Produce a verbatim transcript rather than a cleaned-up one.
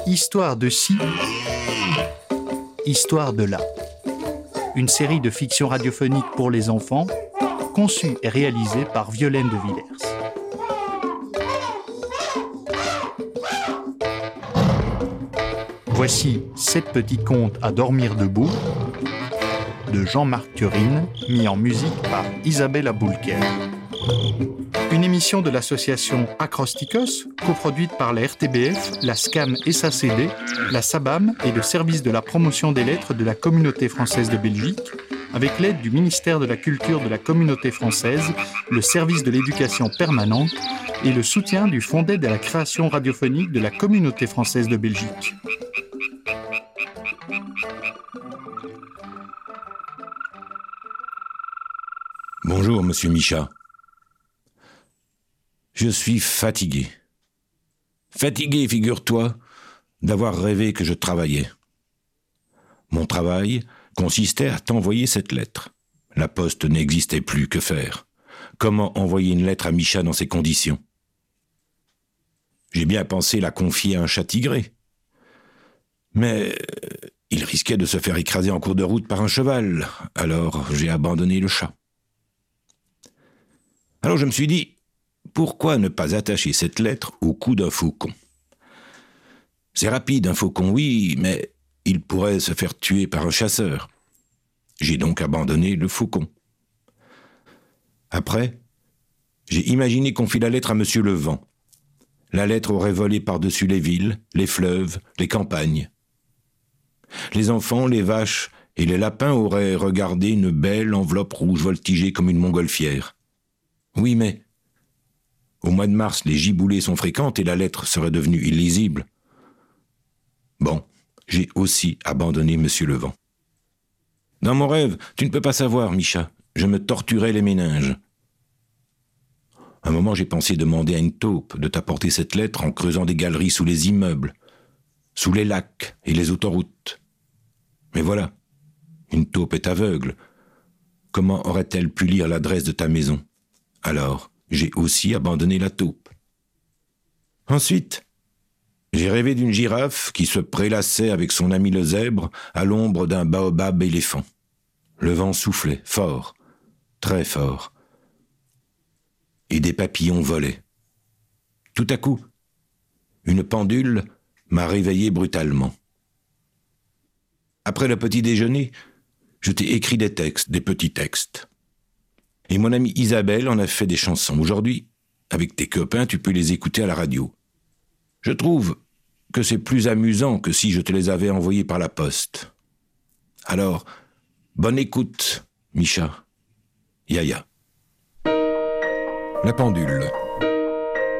Histoire de ci, histoire de là. Une série de fiction radiophonique pour les enfants, conçue et réalisée par Violaine de Villers. Voici sept petits contes à dormir debout de Jean-Marc Turine, mis en musique par Isabelle Aboulker. Une émission de l'association Acrostikos, coproduite par la R T B F, la S C A M S A C D, la S A B A M et le service de la promotion des lettres de la Communauté française de Belgique, avec l'aide du ministère de la Culture de la Communauté française, le service de l'éducation permanente et le soutien du Fonds d'aide à la création radiophonique de la Communauté française de Belgique. Bonjour, monsieur Micha. Je suis fatigué. Fatigué, figure-toi, d'avoir rêvé que je travaillais. Mon travail consistait à t'envoyer cette lettre. La poste n'existait plus, que faire? Comment envoyer une lettre à Micha dans ces conditions? J'ai bien pensé la confier à un chat tigré. Mais il risquait de se faire écraser en cours de route par un cheval, alors j'ai abandonné le chat. Alors je me suis dit, pourquoi ne pas attacher cette lettre au cou d'un faucon? C'est rapide, un faucon, oui, mais il pourrait se faire tuer par un chasseur. J'ai donc abandonné le faucon. Après, j'ai imaginé qu'on fit la lettre à Monsieur le Vent. La lettre aurait volé par-dessus les villes, les fleuves, les campagnes. Les enfants, les vaches et les lapins auraient regardé une belle enveloppe rouge voltiger comme une montgolfière. Oui, mais au mois de mars, les giboulées sont fréquentes et la lettre serait devenue illisible. Bon, j'ai aussi abandonné Monsieur le Vent. Dans mon rêve, tu ne peux pas savoir, Micha, je me torturais les méninges. Un moment, j'ai pensé demander à une taupe de t'apporter cette lettre en creusant des galeries sous les immeubles, sous les lacs et les autoroutes. Mais voilà, une taupe est aveugle. Comment aurait-elle pu lire l'adresse de ta maison? Alors, j'ai aussi abandonné la taupe. Ensuite, j'ai rêvé d'une girafe qui se prélassait avec son ami le zèbre à l'ombre d'un baobab éléphant. Le vent soufflait, fort, très fort. Et des papillons volaient. Tout à coup, une pendule m'a réveillé brutalement. Après le petit déjeuner, je t'ai écrit des textes, des petits textes. Et mon amie Isabelle en a fait des chansons. Aujourd'hui, avec tes copains, tu peux les écouter à la radio. Je trouve que c'est plus amusant que si je te les avais envoyés par la poste. Alors, bonne écoute, Micha. Yaya. La pendule.